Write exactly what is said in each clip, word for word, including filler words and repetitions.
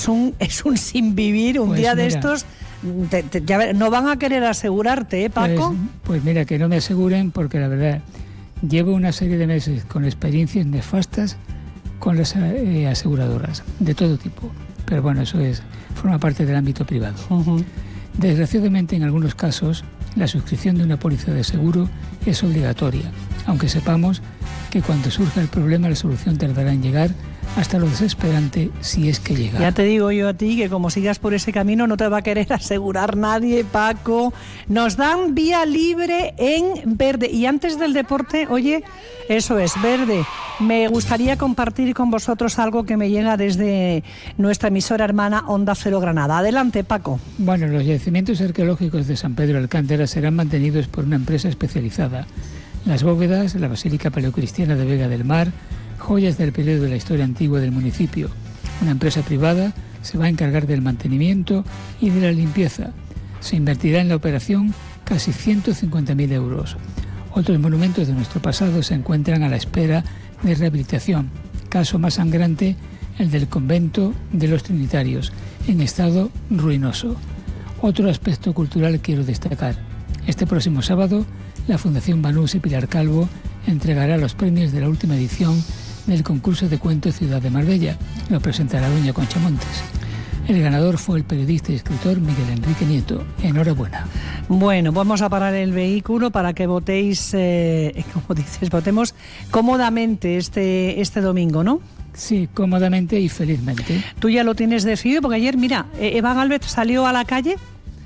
es un, es un sin vivir, un pues día mira, de estos. Te, te, ya, no van a querer asegurarte, ¿eh, Paco? Pues, pues mira, que no me aseguren, porque la verdad, llevo una serie de meses con experiencias nefastas con las eh, aseguradoras, de todo tipo. Pero bueno, eso es forma parte del ámbito privado. Uh-huh. Desgraciadamente, en algunos casos, la suscripción de una póliza de seguro es obligatoria, aunque sepamos que cuando surja el problema la solución tardará en llegar, hasta lo desesperante, si es que llega. Ya te digo yo a ti que como sigas por ese camino no te va a querer asegurar nadie, Paco. Nos dan vía libre en Verde. Y antes del deporte, oye, eso es, Verde. Me gustaría compartir con vosotros algo que me llega desde nuestra emisora hermana Onda Cero Granada. Adelante, Paco. Bueno, los yacimientos arqueológicos de San Pedro de Alcántara serán mantenidos por una empresa especializada. Las bóvedas, la Basílica Paleocristiana de Vega del Mar, joyas del periodo de la historia antigua del municipio. Una empresa privada se va a encargar del mantenimiento y de la limpieza. Se invertirá en la operación casi ciento cincuenta mil euros. Otros monumentos de nuestro pasado se encuentran a la espera de rehabilitación. Caso más sangrante, el del convento de los Trinitarios, en estado ruinoso. Otro aspecto cultural quiero destacar. Este próximo sábado, la Fundación Banús y Pilar Calvo entregará los premios de la última edición del concurso de cuentos Ciudad de Marbella. Lo presentará doña Concha Montes. El ganador fue el periodista y escritor Miguel Enrique Nieto. Enhorabuena. Bueno, vamos a parar el vehículo para que votéis, eh, como dices, votemos cómodamente este, este domingo, ¿no? Sí, cómodamente y felizmente. Tú ya lo tienes decidido, porque ayer, mira, Eva Gálvez salió a la calle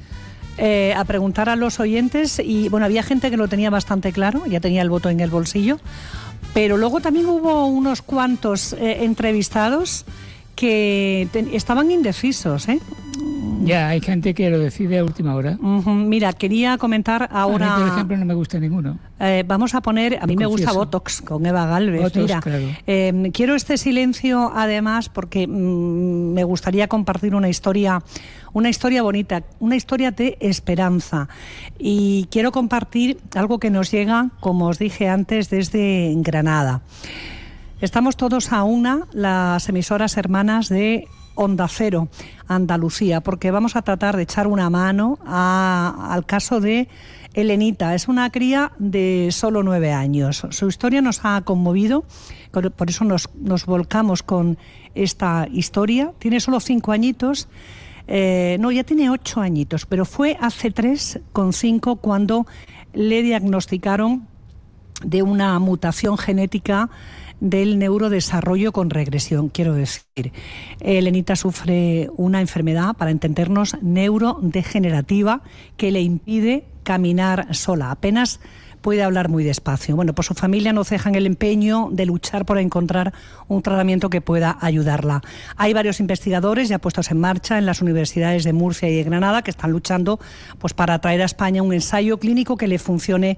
eh, a preguntar a los oyentes y, bueno, había gente que lo tenía bastante claro, ya tenía el voto en el bolsillo. Pero luego también hubo unos cuantos eh, entrevistados que te, estaban indecisos, ¿eh? Ya, hay gente que lo decide a última hora. Uh-huh. Mira, quería comentar ahora... A mí, por ejemplo, no me gusta ninguno. Eh, vamos a poner... A mí lo me confieso. gusta Botox con Eva Gálvez. Botox, Mira, claro. eh, quiero este silencio, además, porque mmm, me gustaría compartir una historia... Una historia bonita, una historia de esperanza. Y quiero compartir algo que nos llega, como os dije antes, desde Granada. Estamos todos a una, las emisoras hermanas de Onda Cero, Andalucía, porque vamos a tratar de echar una mano a, al caso de Elenita. Es una cría de solo nueve años. Su historia nos ha conmovido, por eso nos, nos volcamos con esta historia. Tiene solo cinco añitos. Eh, no, ya tiene ocho añitos, pero fue hace tres con cinco cuando le diagnosticaron de una mutación genética del neurodesarrollo con regresión, quiero decir. Elenita sufre una enfermedad, para entendernos, neurodegenerativa, que le impide caminar sola. Apenas puede hablar muy despacio. Bueno, pues su familia no ceja en el empeño de luchar por encontrar un tratamiento que pueda ayudarla. Hay varios investigadores ya puestos en marcha en las universidades de Murcia y de Granada que están luchando pues para traer a España un ensayo clínico que le funcione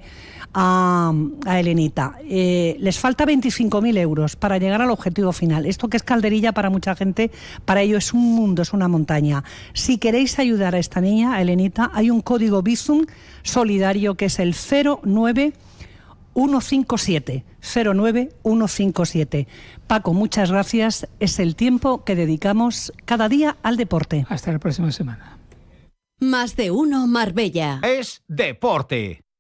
a, a Elenita. Eh, les falta veinticinco mil euros para llegar al objetivo final. Esto, que es calderilla para mucha gente, para ello es un mundo, es una montaña. Si queréis ayudar a esta niña, a Elenita, hay un código Bizum solidario que es el cero nueve uno cinco siete. cero nueve uno cinco siete. Paco, muchas gracias. Es el tiempo que dedicamos cada día al deporte. Hasta la próxima semana. Más de uno Marbella. Es deporte.